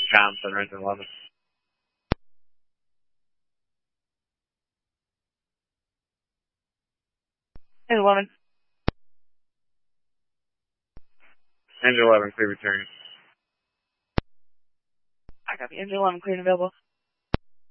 Johnson, right to 11. Engine 11. Engine 11, clear return. I copy. Engine 11, clear and available.